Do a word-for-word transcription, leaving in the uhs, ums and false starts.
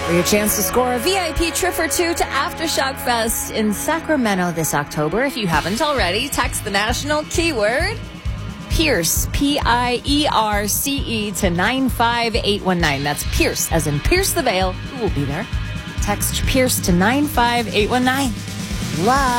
for your chance to score a V I P trip or two to Aftershock Fest in Sacramento this October. If you haven't already, text the national keyword Pierce, P I E R C E, to nine five eight one nine. That's Pierce, as in Pierce the Veil, who will be there. Text Pierce to nine five eight one nine. Love.